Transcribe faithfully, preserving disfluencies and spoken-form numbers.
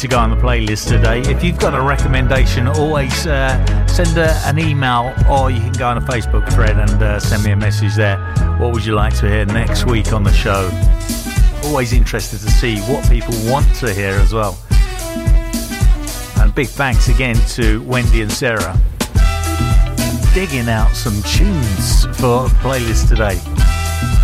to go on the playlist today. If you've got a recommendation, always uh, send a, an email, or you can go on a Facebook thread and uh, send me a message there. What would you like to hear next week on the show? Always interested to see what people want to hear as well. And big thanks again to Wendy and Sarah, digging out some tunes for playlist today.